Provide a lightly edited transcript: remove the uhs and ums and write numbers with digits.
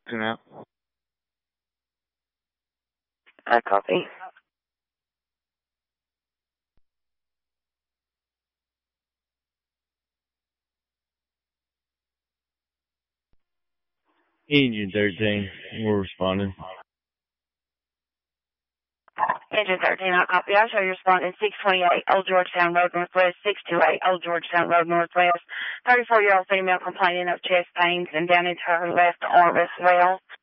Now. I copy. Engine 13, we're responding. Engine 13, I copy. I show you responding 628 Old Georgetown Road Northwest, 628 Old Georgetown Road Northwest. 34-year-old female complaining of chest pains and down into her left arm as well.